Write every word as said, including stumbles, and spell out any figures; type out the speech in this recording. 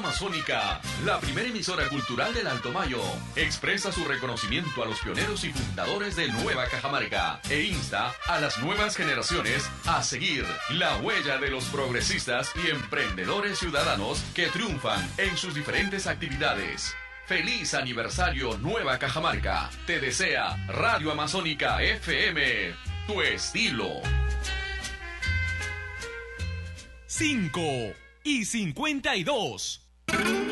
Amazónica, la primera emisora cultural del Alto Mayo, expresa su reconocimiento a los pioneros y fundadores de Nueva Cajamarca e insta a las nuevas generaciones a seguir la huella de los progresistas y emprendedores ciudadanos que triunfan en sus diferentes actividades. ¡Feliz aniversario Nueva Cajamarca! Te desea Radio Amazónica F M, tu estilo. cinco y cincuenta y dos.